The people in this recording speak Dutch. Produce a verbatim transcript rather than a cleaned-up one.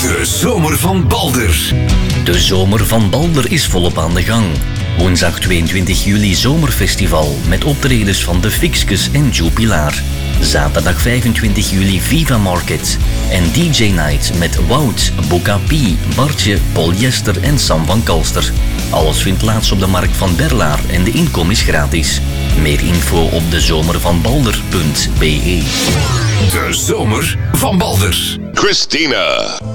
De Zomer van Balder. De Zomer van Balder is volop aan de gang. Woensdag tweeëntwintig juli Zomerfestival met optredens van De Fixkes en Joe Pilaar. Zaterdag vijfentwintig juli Viva Market en D J Night met Wout, Boca P, Bartje, Polyester en Sam van Kalster. Alles vindt plaats op de markt van Berlaar en de inkom is gratis. Meer info op de zomervanbalder punt be. De Zomer van Balder. Christina.